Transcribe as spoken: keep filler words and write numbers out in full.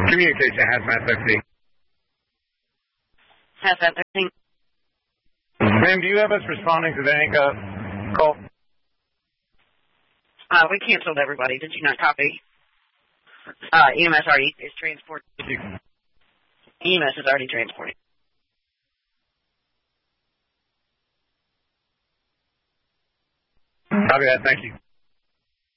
Communication, hazmat thirteen. Hazmat thirteen. Ma'am, do you have us responding to the handcuff call? Uh, we canceled everybody. Did you not copy? Uh, E M S already is transporting. E M S is already transporting. Copy that. Thank you.